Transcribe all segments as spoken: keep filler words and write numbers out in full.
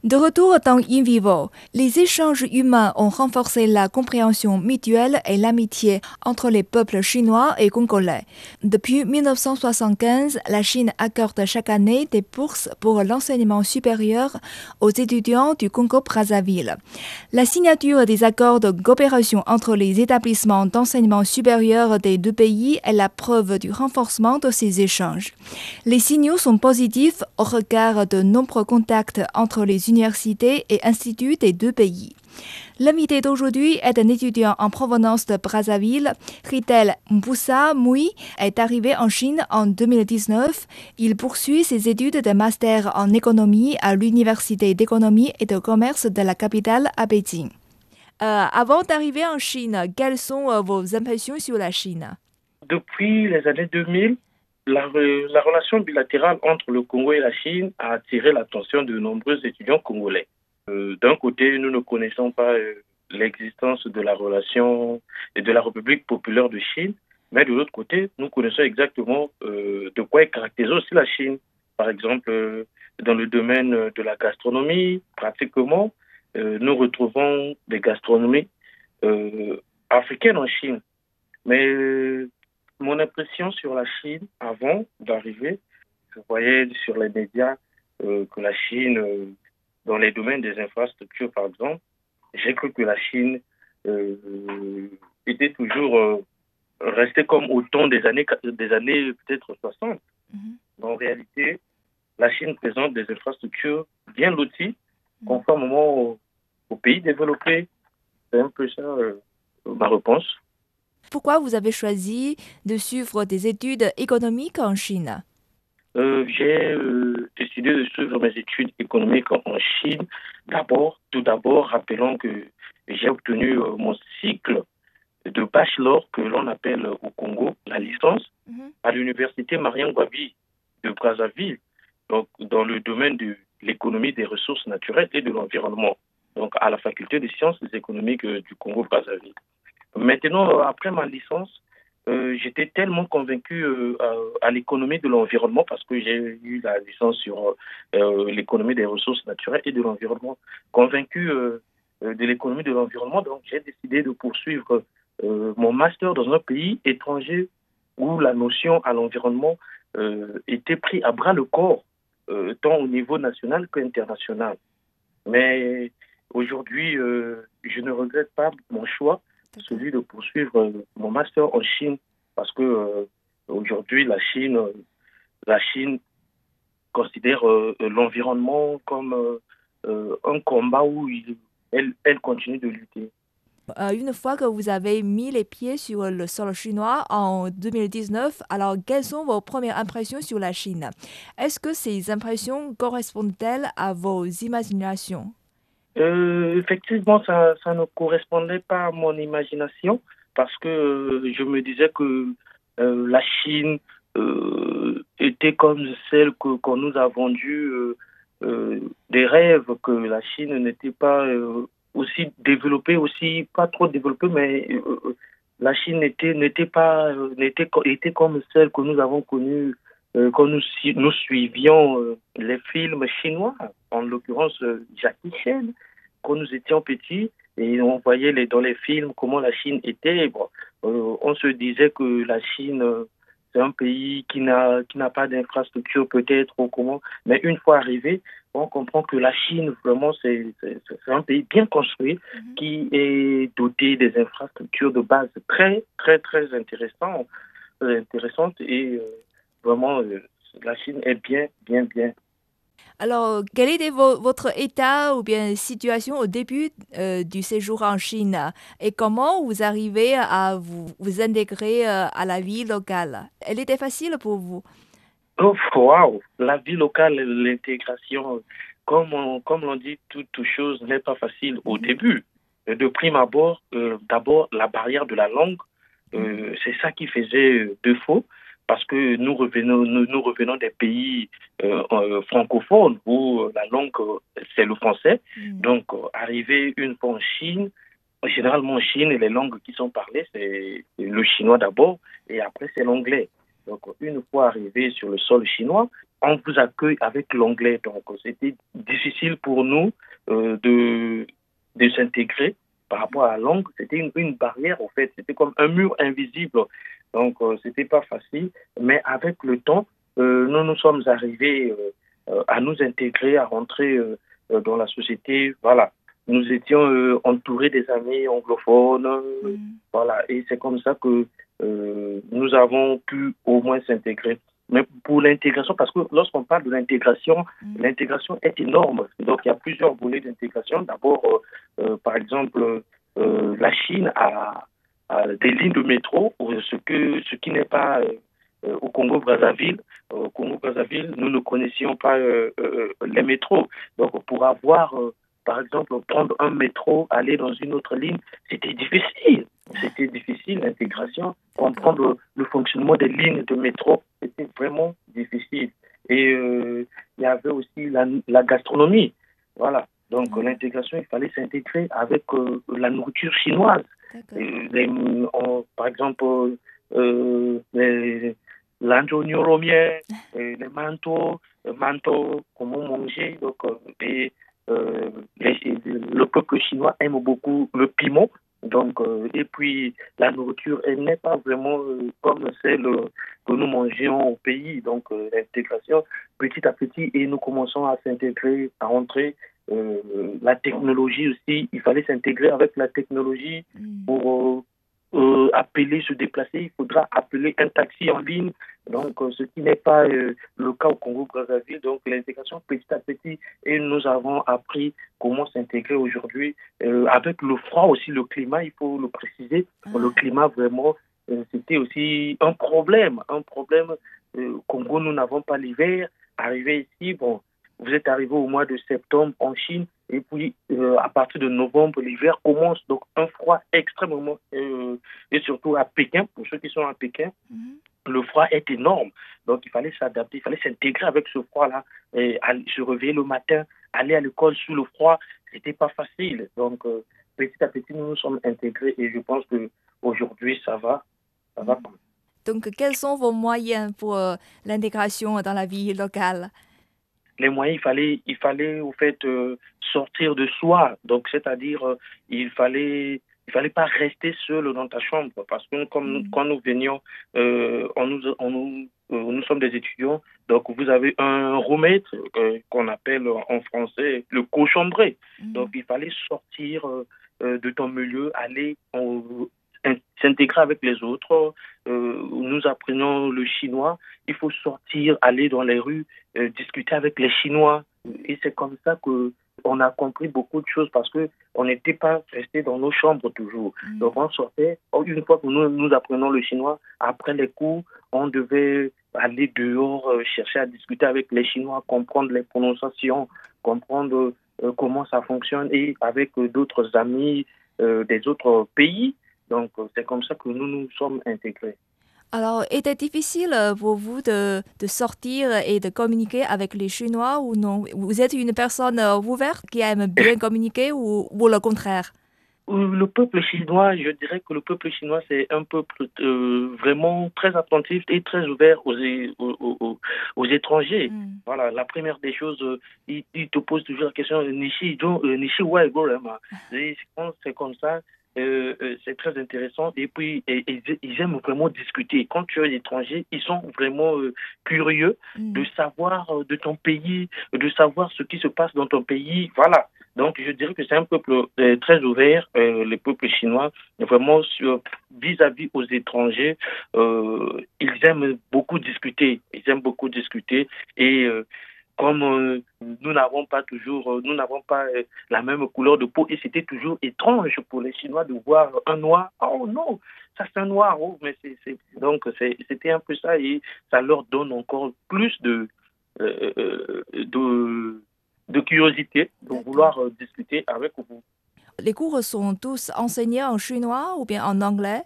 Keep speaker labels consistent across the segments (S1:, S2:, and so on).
S1: De retour dans In Vivo, les échanges humains ont renforcé la compréhension mutuelle et l'amitié entre les peuples chinois et congolais. Depuis mille neuf cent soixante-quinze, la Chine accorde chaque année des bourses pour l'enseignement supérieur aux étudiants du Congo-Brazzaville. La signature des accords de coopération entre les établissements d'enseignement supérieur des deux pays est la preuve du renforcement de ces échanges. Les signaux sont positifs au regard de nombreux contacts entre les universités et instituts des deux pays. L'invité d'aujourd'hui est un étudiant en provenance de Brazzaville. Ritel Mboussa Moui est arrivé en Chine en deux mille dix-neuf. Il poursuit ses études de master en économie à l'Université d'économie et de commerce de la capitale à Pékin. Euh, avant d'arriver en Chine, quelles sont euh, vos impressions sur la Chine?
S2: Depuis les années deux mille, la, re- la relation bilatérale entre le Congo et la Chine a attiré l'attention de nombreux étudiants congolais. Euh, d'un côté, nous ne connaissons pas euh, l'existence de la relation et de la République populaire de Chine, mais de l'autre côté, nous connaissons exactement euh, de quoi est caractérisée aussi la Chine. Par exemple, euh, dans le domaine de la gastronomie, pratiquement, euh, nous retrouvons des gastronomies euh, africaines en Chine. Mais euh, mon impression sur la Chine avant d'arriver, je voyais sur les médias euh, que la Chine, euh, dans les domaines des infrastructures par exemple, j'ai cru que la Chine euh, était toujours euh, restée comme au temps des années, des années peut-être soixante. Mm-hmm. Mais en réalité, la Chine présente des infrastructures bien loties, mm-hmm. conformément aux, aux pays développés. C'est un peu ça euh, ma réponse.
S1: Pourquoi vous avez choisi de suivre des études économiques en Chine?
S2: Euh, j'ai euh, décidé de suivre mes études économiques en Chine. D'abord, tout d'abord, rappelons que j'ai obtenu euh, mon cycle de bachelor que l'on appelle au Congo la licence mm-hmm. à l'université Marian Ngouabi de Brazzaville, donc dans le domaine de l'économie des ressources naturelles et de l'environnement, donc à la faculté des sciences économiques euh, du Congo-Brazzaville. Maintenant, après ma licence, euh, j'étais tellement convaincu euh, à, à l'économie de l'environnement parce que j'ai eu la licence sur euh, l'économie des ressources naturelles et de l'environnement. Convaincu euh, de l'économie de l'environnement, donc j'ai décidé de poursuivre euh, mon master dans un pays étranger où la notion à l'environnement euh, était prise à bras le corps, euh, tant au niveau national qu'international. Mais aujourd'hui, euh, je ne regrette pas mon choix, celui de poursuivre euh, mon master en Chine, parce que euh, aujourd'hui la Chine, euh, la Chine considère euh, l'environnement comme euh, euh, un combat où il, elle, elle continue de lutter.
S1: Euh, une fois que vous avez mis les pieds sur le sol chinois en deux mille dix-neuf, alors quelles sont vos premières impressions sur la Chine? Est-ce que ces impressions correspondent-elles à vos imaginations?
S2: Euh, effectivement, ça, ça ne correspondait pas à mon imagination parce que euh, je me disais que euh, la Chine euh, était comme celle que, qu'on nous a vendue, euh, euh, des rêves, que la Chine n'était pas euh, aussi développée, aussi pas trop développée, mais euh, la Chine n'était, n'était pas, euh, n'était, était comme celle que nous avons connue euh, quand nous, nous suivions euh, les films chinois, en l'occurrence euh, Jackie Chan, quand nous étions petits et on voyait les, dans les films comment la Chine était. Bon, euh, on se disait que la Chine, euh, c'est un pays qui n'a, qui n'a pas d'infrastructure peut-être ou comment, mais une fois arrivé, on comprend que la Chine, vraiment, c'est, c'est, c'est un pays bien construit mm-hmm. qui est doté des infrastructures de base très, très, très intéressantes, euh, intéressantes et euh, vraiment, euh, la Chine est bien, bien, bien.
S1: Alors, quel était vo- votre état ou bien situation au début euh, du séjour en Chine et comment vous arrivez à vous, vous intégrer euh, à la vie locale? Elle était facile pour vous?
S2: Oh, wow, la vie locale, l'intégration, comme on, comme l'on dit, toute, toute chose n'est pas facile au mm-hmm. début. De prime abord, euh, d'abord, la barrière de la langue, euh, mm-hmm. c'est ça qui faisait défaut, parce que nous revenons, nous, nous revenons des pays euh, euh, francophones où la langue, c'est le français. Mm-hmm. Donc, euh, arriver une fois en Chine, généralement en Chine, les langues qui sont parlées, c'est le chinois d'abord, et après, c'est l'anglais. Donc, une fois arrivé sur le sol chinois, on vous accueille avec l'anglais. Donc, c'était difficile pour nous euh, de, de s'intégrer par rapport à la langue. C'était une, une barrière, en fait. C'était comme un mur invisible. Donc, euh, c'était pas facile. Mais avec le temps, euh, nous nous sommes arrivés euh, euh, à nous intégrer, à rentrer euh, euh, dans la société. Voilà. Nous étions euh, entourés des amis anglophones. Euh,
S1: Mm.
S2: voilà. Et c'est comme ça que euh, nous avons pu au moins s'intégrer. Mais pour l'intégration, parce que lorsqu'on parle de l'intégration,
S1: Mm.
S2: l'intégration est énorme. Donc, il y a plusieurs volets d'intégration. D'abord, euh, euh, par exemple, euh, la Chine a, a des lignes de métro, ce, que, ce qui n'est pas euh, au Congo-Brazzaville. Au Congo-Brazzaville, nous ne connaissions pas euh, euh, les métros. Donc, pour avoir, euh, par exemple, prendre un métro, aller dans une autre ligne, c'était difficile. C'était difficile, l'intégration. Comprendre le fonctionnement des lignes de métro, c'était vraiment difficile. Et euh, il y avait aussi la, la gastronomie. Voilà. Donc,
S1: Mm.
S2: l'intégration, il fallait s'intégrer avec euh, la nourriture chinoise. Et les, on, par exemple, euh, les l'anjonyoromien, les manteaux, le manteau, comment manger. Donc, euh, et, euh, les, le peuple chinois aime beaucoup le piment. Donc, euh, et puis, la nourriture, elle n'est pas vraiment euh, comme celle que nous mangeons au pays. Donc, euh, l'intégration, petit à petit, et nous commençons à s'intégrer, à rentrer. Euh, la technologie aussi, il fallait s'intégrer avec la technologie
S1: Mm.
S2: pour euh, euh, appeler, se déplacer. Il faudra appeler un taxi en ligne. Donc, euh, ce qui n'est pas euh, le cas au Congo-Brazzaville. Donc, l'intégration petit à petit, et nous avons appris comment s'intégrer aujourd'hui. Euh, avec le froid aussi, le climat, il faut le préciser.
S1: Ah.
S2: Le climat, vraiment, euh, c'était aussi un problème. Un problème. Euh, au Congo, nous n'avons pas l'hiver. Arrivé ici, bon, vous êtes arrivé au mois de septembre en Chine, et puis euh, à partir de novembre, l'hiver commence. Donc, un froid extrêmement, euh, et surtout à Pékin, pour ceux qui sont à Pékin,
S1: Mm.
S2: le froid est énorme. Donc, il fallait s'adapter, il fallait s'intégrer avec ce froid-là. Et aller, se réveiller le matin, aller à l'école sous le froid, c'était pas facile. Donc, euh, petit à petit, nous nous sommes intégrés, et je pense qu'aujourd'hui, ça va. Ça va.
S1: Mm. Donc, quels sont vos moyens pour euh, l'intégration dans la vie locale?
S2: Les moyens, il fallait, il fallait au fait euh, sortir de soi. Donc, c'est-à-dire, euh, il fallait, il fallait pas rester seul dans ta chambre, parce que comme nous,
S1: Mm.
S2: quand nous venions, euh, on nous, on nous, euh, nous sommes des étudiants. Donc, vous avez un roommate euh, qu'on appelle en français le cochambré.
S1: Mm.
S2: Donc, il fallait sortir euh, euh, de ton milieu, aller en, s'intégrer avec les autres. Euh, nous apprenons le chinois. Il faut sortir, aller dans les rues, euh, discuter avec les Chinois. Et c'est comme ça que on a compris beaucoup de choses, parce que on n'était pas resté dans nos chambres toujours.
S1: Mm.
S2: Donc on sortait. Une fois que nous, nous apprenons le chinois, après les cours, on devait aller dehors, euh, chercher à discuter avec les Chinois, comprendre les prononciations, comprendre euh, comment ça fonctionne, et avec euh, d'autres amis euh, des autres pays. Donc, c'est comme ça que nous nous sommes intégrés.
S1: Alors, était difficile pour vous de, de sortir et de communiquer avec les Chinois ou non? Vous êtes une personne euh, ouverte qui aime bien communiquer ou, ou le contraire?
S2: Le peuple chinois, je dirais que le peuple chinois, c'est un peuple euh, vraiment très attentif et très ouvert aux, aux, aux, aux étrangers.
S1: Mm.
S2: Voilà, la première des choses, euh, il, il te pose toujours la question, Nishi, euh, Nishi, ouais, c'est comme ça. Euh, euh, c'est très intéressant, et puis et, et, ils aiment vraiment discuter. Quand tu es étranger, ils sont vraiment euh, curieux
S1: Mm.
S2: de savoir euh, de ton pays, de savoir ce qui se passe dans ton pays. Voilà. Donc, je dirais que c'est un peuple euh, très ouvert, euh, le peuple chinois, vraiment sur, vis-à-vis aux étrangers. Euh, ils aiment beaucoup discuter, ils aiment beaucoup discuter, et euh, comme euh, nous n'avons pas toujours, euh, nous n'avons pas euh, la même couleur de peau, et c'était toujours étrange pour les Chinois de voir un noir. Oh non, ça c'est un noir. Oh, mais c'est, c'est... Donc, c'est, c'était un peu ça, et ça leur donne encore plus de, euh, euh, de de curiosité, de
S1: D'accord.
S2: vouloir euh, discuter avec vous.
S1: Les cours sont tous enseignés en chinois ou bien en anglais?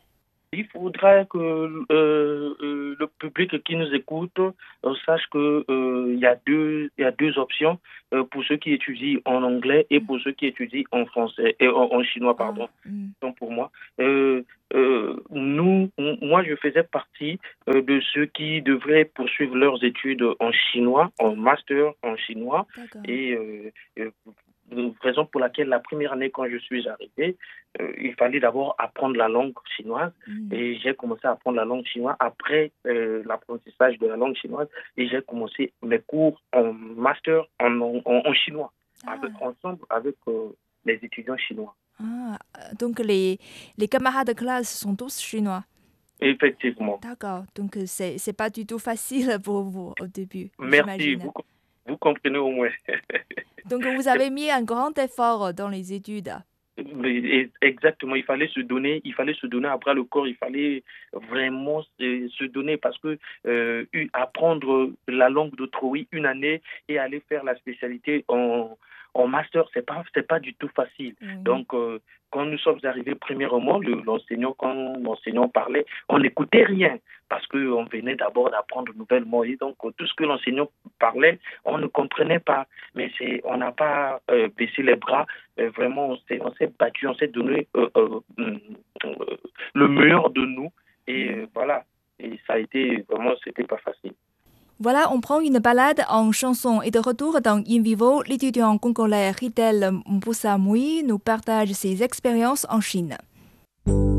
S2: Il faudra que euh, euh, le public qui nous écoute euh, sache que euh, il y a deux il y a deux options euh, pour ceux qui étudient en anglais et pour ceux qui étudient en français et en, en chinois
S1: Ah,
S2: pardon.
S1: mm.
S2: Donc pour moi, euh, euh, nous, m- moi je faisais partie euh, de ceux qui devraient poursuivre leurs études en chinois, en master en chinois
S1: D'accord.
S2: et euh, euh, raison pour laquelle la première année quand je suis arrivé, euh, il fallait d'abord apprendre la langue chinoise.
S1: Mm.
S2: Et j'ai commencé à apprendre la langue chinoise après euh, l'apprentissage de la langue chinoise. Et j'ai commencé mes cours en master en, en, en chinois, avec,
S1: Ah,
S2: ensemble avec euh, les étudiants chinois.
S1: ah, euh, donc les, les camarades de classe sont tous chinois.
S2: Effectivement.
S1: D'accord. Donc euh, c'est c'est pas du tout facile pour vous au début,
S2: Merci.
S1: j'imagine.
S2: Vous, vous comprenez au moins.
S1: Donc vous avez mis un grand effort dans les études.
S2: Mais exactement, il fallait se donner, il fallait se donner à bras le corps, il fallait vraiment se, se donner parce que euh, apprendre la langue d'autrui une année et aller faire la spécialité en, en master, c'est pas c'est pas du tout facile.
S1: Oui.
S2: Donc euh, quand nous sommes arrivés premièrement, le- l'enseignant quand l'enseignant parlait, on n'écoutait rien parce que on venait d'abord d'apprendre de nouvelles mots et donc euh, tout ce que l'enseignant parlait, on ne comprenait pas. Mais c'est on n'a pas euh, baissé les bras. Euh, vraiment, on s'est, on s'est battu, on s'est donné euh, euh, euh, le meilleur de nous. Et euh,
S1: Mm.
S2: voilà. Et ça a été vraiment, c'était pas facile.
S1: Voilà, on prend une balade en chanson et de retour dans In Vivo, l'étudiant congolais Ridel Mbusa Mui nous partage ses expériences en Chine.